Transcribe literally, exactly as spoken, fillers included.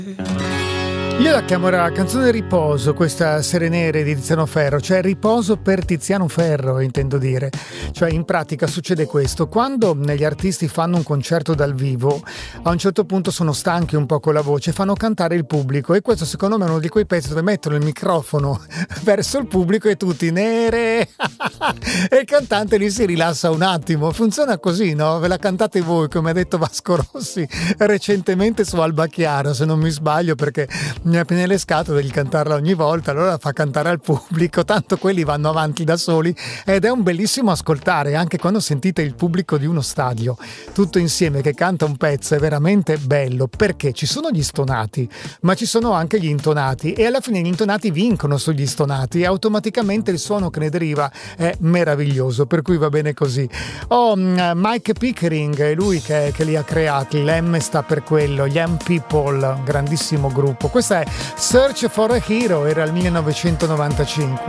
Io la chiamerò canzone riposo, questa Sere Nere di Tiziano Ferro, cioè riposo per Tiziano Ferro, intendo dire. Cioè in pratica succede questo: quando gli artisti fanno un concerto dal vivo, a un certo punto sono stanchi un po' con la voce, fanno cantare il pubblico, e questo secondo me è uno di quei pezzi dove mettono il microfono verso il pubblico e tutti nere e il cantante lì si rilassa un attimo. Funziona così, no? Ve la cantate voi, come ha detto Vasco Rossi recentemente su Alba Chiara, se non mi sbaglio, perché mi ha nelle scatole di cantarla ogni volta, allora la fa cantare al pubblico, tanto quelli vanno avanti da soli, ed è un bellissimo ascoltare. Anche quando sentite il pubblico di uno stadio tutto insieme che canta un pezzo, è veramente bello, perché ci sono gli stonati ma ci sono anche gli intonati, e alla fine gli intonati vincono sugli stonati e automaticamente il suono che ne deriva è meraviglioso, per cui va bene così. Oh, Mike Pickering è lui che, che li ha creati, l'M sta per quello, gli M People, grandissimo gruppo. Questa è Search for a Hero, era il millenovecentonovantacinque.